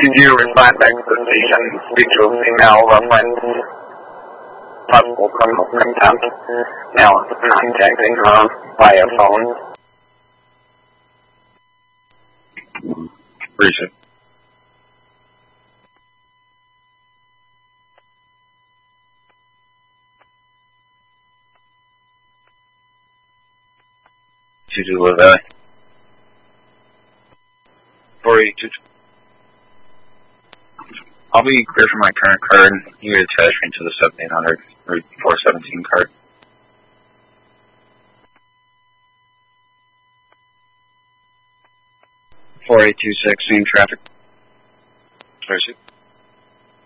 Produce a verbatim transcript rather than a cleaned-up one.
Did you respond back to the mutual email from when possible criminal contempt? Now contacting her via phone. Recent. To do with that. four eighty-two. I'll be clear for my current card. You can attach me to the seventeen hundred or four seventeen card. four eight two six, same traffic. Sorry,